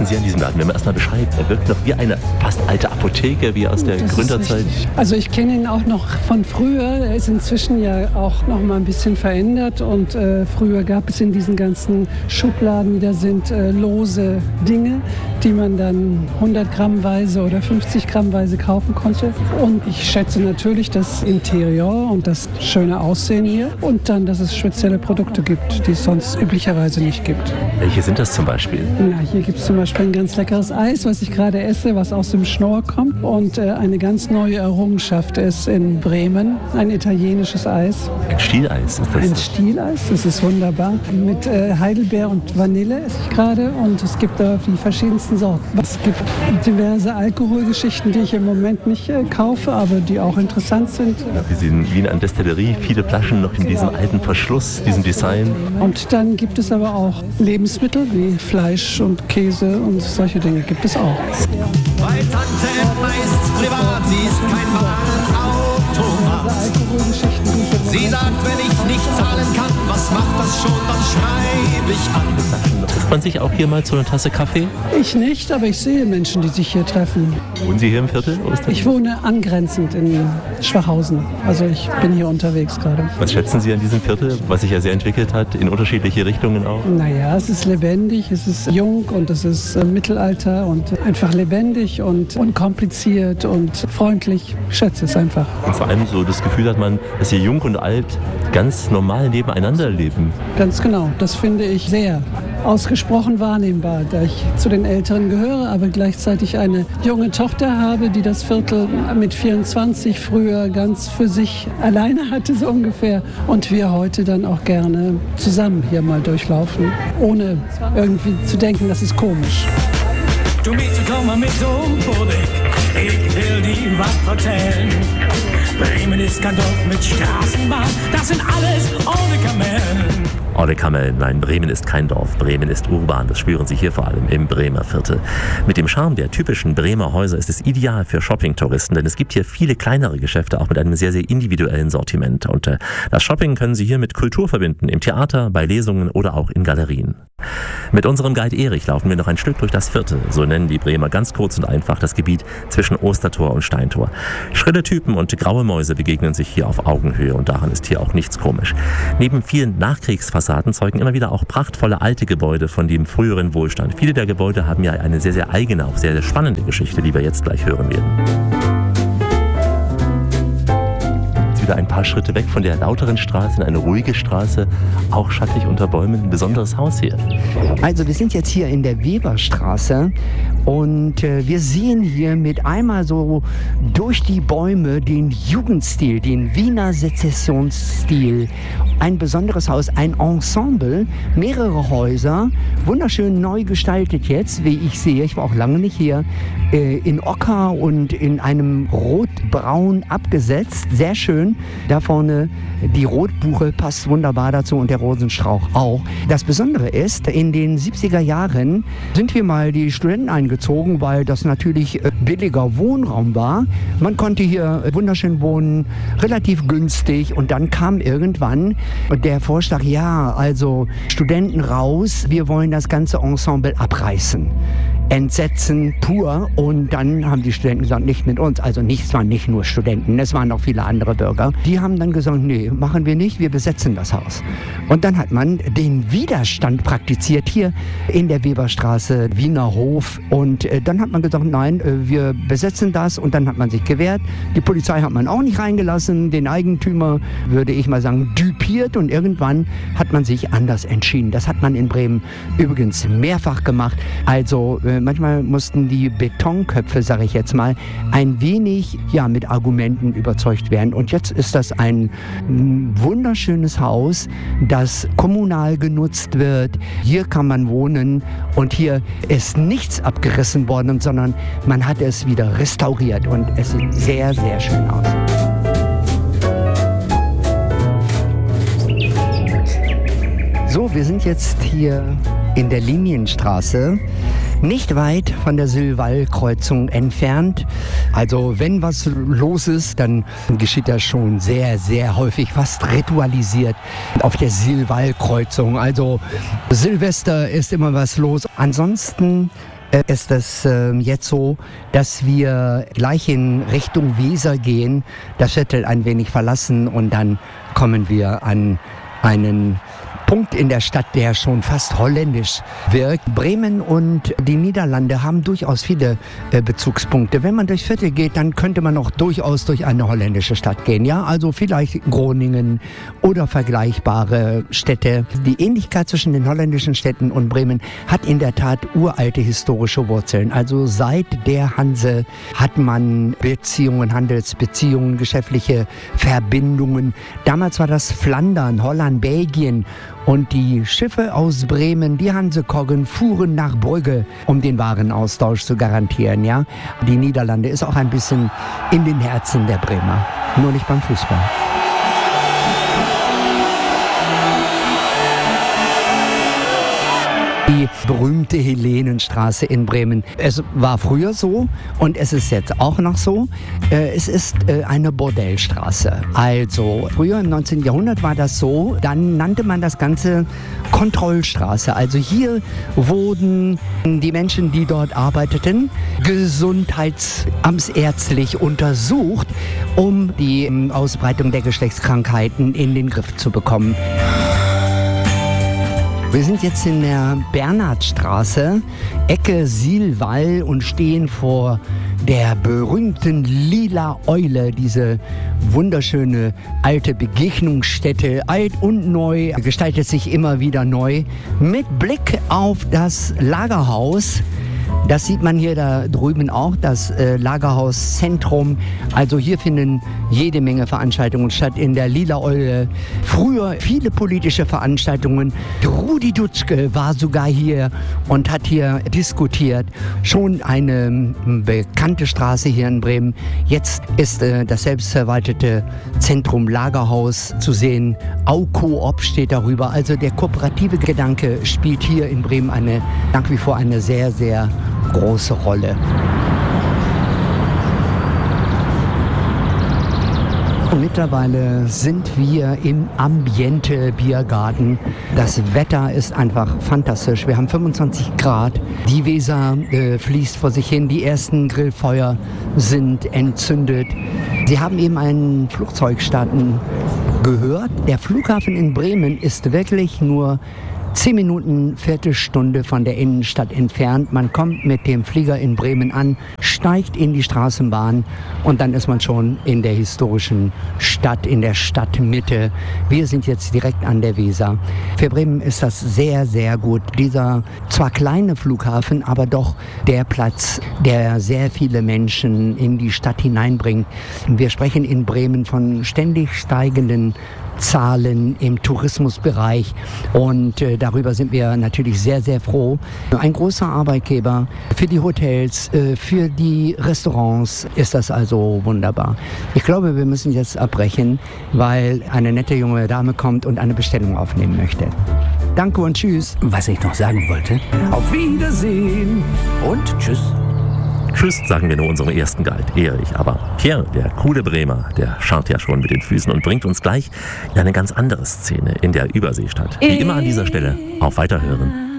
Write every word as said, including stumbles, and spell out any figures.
schätzen Sie an diesem Laden, wenn man erstmal beschreibt? Er wirkt noch wie eine fast alte Apotheke, wie aus der das Gründerzeit. Also ich kenne ihn auch noch von früher. Er ist inzwischen ja auch noch mal ein bisschen verändert. Und äh, früher gab es in diesen ganzen Schubladen, die da sind, äh, lose Dinge, die man dann hundert Grammweise oder fünfzig Grammweise kaufen konnte. Und ich schätze natürlich das Interieur und das schöne Aussehen hier. Und dann, dass es spezielle Produkte gibt, die es sonst üblicherweise nicht gibt. Welche sind das zum Beispiel? Na, hier gibt es zum Beispiel ein ganz leckeres Eis, was ich gerade esse, was aus dem Schnorr kommt. Und äh, eine ganz neue Errungenschaft ist in Bremen ein italienisches Eis. Ein Stieleis ist das? Ein Stieleis, das ist wunderbar. Mit äh, Heidelbeer und Vanille esse ich gerade. Und es gibt da die verschiedensten Sorten. Es gibt diverse Alkoholgeschichten, die ich im Moment nicht äh, kaufe, aber die auch interessant sind. Ja, wir sehen wie in einer Destillerie, viele Flaschen noch in diesem alten Verschluss, diesem Design. Und dann gibt es aber auch Lebensmittel wie Fleisch und Käse und solche Dinge gibt es auch. Bei Tante Emma ist's privat, sie ist kein Warenautomat. Sie sagt, wenn ich nicht zahlen kann, was macht das schon, dann schreibe ich an. Trifft man sich auch hier mal zu einer Tasse Kaffee? Ich nicht, aber ich sehe Menschen, die sich hier treffen. Wohnen Sie hier im Viertel? Ich wohne angrenzend in Schwachhausen. Also ich bin hier unterwegs gerade. Was schätzen Sie an diesem Viertel, was sich ja sehr entwickelt hat, in unterschiedliche Richtungen auch? Naja, es ist lebendig, es ist jung und es ist äh, Mittelalter und einfach lebendig und unkompliziert und freundlich. Ich schätze es einfach. Und vor allem so das Gefühl hat man, dass hier jung und alt ganz normal nebeneinander leben. Ganz genau, das finde ich sehr ausgesprochen wahrnehmbar, da ich zu den Älteren gehöre, aber gleichzeitig eine junge Tochter habe, die das Viertel mit vierundzwanzig früher ganz für sich alleine hatte, so ungefähr. Und wir heute dann auch gerne zusammen hier mal durchlaufen, ohne irgendwie zu denken, das ist komisch. Du Mädchen, komm mal mit so einem Bodig, ich will dir was erzählen. Bremen ist kein Dorf mit Straßenbahn, das sind alles ohne Kamellen. Ohne Kamellen, nein, Bremen ist kein Dorf, Bremen ist urban, das spüren Sie hier vor allem im Bremer Viertel. Mit dem Charme der typischen Bremer Häuser ist es ideal für Shoppingtouristen, denn es gibt hier viele kleinere Geschäfte, auch mit einem sehr, sehr individuellen Sortiment. Und äh, das Shopping können Sie hier mit Kultur verbinden, im Theater, bei Lesungen oder auch in Galerien. Mit unserem Guide Erich laufen wir noch ein Stück durch das Viertel, so nennen die Bremer ganz kurz und einfach das Gebiet zwischen Ostertor und Steintor. Schrille Typen und graue Mäuse begegnen sich hier auf Augenhöhe und daran ist hier auch nichts komisch. Neben vielen Nachkriegsfassaden zeugen immer wieder auch prachtvolle alte Gebäude von dem früheren Wohlstand. Viele der Gebäude haben ja eine sehr, sehr eigene, auch sehr, sehr spannende Geschichte, die wir jetzt gleich hören werden. Wieder ein paar Schritte weg von der lauteren Straße in eine ruhige Straße, auch schattig unter Bäumen, ein besonderes Haus hier. Also wir sind jetzt hier in der Weberstraße und äh, wir sehen hier mit einmal so durch die Bäume den Jugendstil, den Wiener Sezessionsstil. Ein besonderes Haus, ein Ensemble, mehrere Häuser, wunderschön neu gestaltet jetzt, wie ich sehe. Ich war auch lange nicht hier, äh, in Ocker und in einem Rotbraun abgesetzt, sehr schön. Da vorne die Rotbuche passt wunderbar dazu und der Rosenstrauch auch. Das Besondere ist, in den siebziger Jahren sind wir mal die Studenten eingezogen, weil das natürlich billiger Wohnraum war. Man konnte hier wunderschön wohnen, relativ günstig und dann kam irgendwann der Vorschlag, ja, also Studenten raus, wir wollen das ganze Ensemble abreißen. Entsetzen pur und dann haben die Studenten gesagt, nicht mit uns, also nicht, es waren nicht nur Studenten, es waren auch viele andere Bürger. Die haben dann gesagt, nee, machen wir nicht, wir besetzen das Haus. Und dann hat man den Widerstand praktiziert hier in der Weberstraße, Wiener Hof und äh, dann hat man gesagt, nein, äh, wir besetzen das und dann hat man sich gewehrt. Die Polizei hat man auch nicht reingelassen, den Eigentümer, würde ich mal sagen, düpiert und irgendwann hat man sich anders entschieden. Das hat man in Bremen übrigens mehrfach gemacht. Also äh, manchmal mussten die Betonköpfe, sage ich jetzt mal, ein wenig ja, mit Argumenten überzeugt werden. Und jetzt ist das ein wunderschönes Haus, das kommunal genutzt wird. Hier kann man wohnen und hier ist nichts abgerissen worden, sondern man hat es wieder restauriert und es sieht sehr, sehr schön aus. So, wir sind jetzt hier in der Linienstraße, nicht weit von der Sillwall-Kreuzung entfernt. Also wenn was los ist, dann geschieht das schon sehr, sehr häufig, fast ritualisiert auf der Sillwall-Kreuzung. Also Silvester ist immer was los. Ansonsten äh, ist es äh, jetzt so, dass wir gleich in Richtung Weser gehen, das Viertel ein wenig verlassen und dann kommen wir an einen Punkt in der Stadt, der schon fast holländisch wirkt. Bremen und die Niederlande haben durchaus viele äh, Bezugspunkte. Wenn man durchs Viertel geht, dann könnte man auch durchaus durch eine holländische Stadt gehen. Ja, also vielleicht Groningen oder vergleichbare Städte. Die Ähnlichkeit zwischen den holländischen Städten und Bremen hat in der Tat uralte historische Wurzeln. Also seit der Hanse hat man Beziehungen, Handelsbeziehungen, geschäftliche Verbindungen. Damals war das Flandern, Holland, Belgien. Und die Schiffe aus Bremen, die Hansekoggen, fuhren nach Brügge, um den Warenaustausch zu garantieren. Ja? Die Niederlande ist auch ein bisschen in den Herzen der Bremer, nur nicht beim Fußball. Die berühmte Helenenstraße in Bremen. Es war früher so und es ist jetzt auch noch so. Es ist eine Bordellstraße. Also früher im neunzehnten Jahrhundert war das so, dann nannte man das Ganze Kontrollstraße. Also hier wurden die Menschen, die dort arbeiteten, gesundheitsamtsärztlich untersucht, um die Ausbreitung der Geschlechtskrankheiten in den Griff zu bekommen. Wir sind jetzt in der Bernhardstraße, Ecke Sielwall und stehen vor der berühmten Lila Eule, diese wunderschöne alte Begegnungsstätte, alt und neu, gestaltet sich immer wieder neu, mit Blick auf das Lagerhaus. Das sieht man hier da drüben auch, das äh, Lagerhauszentrum. Also hier finden jede Menge Veranstaltungen statt in der Lila Eule. Früher viele politische Veranstaltungen. Rudi Dutschke war sogar hier und hat hier diskutiert. Schon eine bekannte Straße hier in Bremen. Jetzt ist äh, das selbstverwaltete Zentrum Lagerhaus zu sehen. Aukoop steht darüber. Also der kooperative Gedanke spielt hier in Bremen eine, nach wie vor eine sehr, sehr große Rolle. Mittlerweile sind wir im Ambiente Biergarten. Das Wetter ist einfach fantastisch. Wir haben fünfundzwanzig Grad. Die Weser äh, fließt vor sich hin. Die ersten Grillfeuer sind entzündet. Sie haben eben einen Flugzeug starten gehört. Der Flughafen in Bremen ist wirklich nur Zehn Minuten, Viertelstunde von der Innenstadt entfernt. Man kommt mit dem Flieger in Bremen an, steigt in die Straßenbahn und dann ist man schon in der historischen Stadt, in der Stadtmitte. Wir sind jetzt direkt an der Weser. Für Bremen ist das sehr, sehr gut. Dieser zwar kleine Flughafen, aber doch der Platz, der sehr viele Menschen in die Stadt hineinbringt. Wir sprechen in Bremen von ständig steigenden Zahlen im Tourismusbereich und äh, darüber sind wir natürlich sehr, sehr froh. Ein großer Arbeitgeber für die Hotels, äh, für die Restaurants ist das also wunderbar. Ich glaube, wir müssen jetzt abbrechen, weil eine nette junge Dame kommt und eine Bestellung aufnehmen möchte. Danke und tschüss. Was ich noch sagen wollte, auf Wiedersehen und tschüss. Tschüss, sagen wir nur unserem ersten Guide, Erich. Aber Pierre, der coole Bremer, der scharrt ja schon mit den Füßen und bringt uns gleich in eine ganz andere Szene in der Überseestadt. Wie immer an dieser Stelle, auf Weiterhören.